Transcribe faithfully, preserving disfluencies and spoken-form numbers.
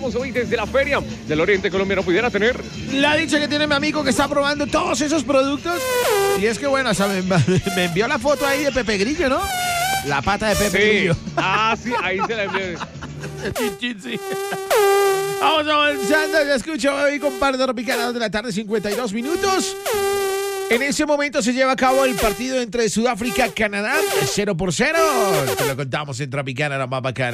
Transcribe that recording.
saludamos hoy desde la Feria del Oriente Colombiano. ¿Pudiera tener? La dicha que tiene mi amigo que está probando todos esos productos. Y es que bueno, o sea, me, me envió la foto ahí de Pepe Grillo, ¿no? La pata de Pepe Sí. Grillo. Ah, sí, ahí se la envié. Chin, chin, sí. Vamos avanzando, ya escucho hoy con par de Tropicana de la tarde, cincuenta y dos minutos. En ese momento se lleva a cabo el partido entre Sudáfrica y Canadá, cero por cero. Te lo contamos en Tropicana, la más bacana.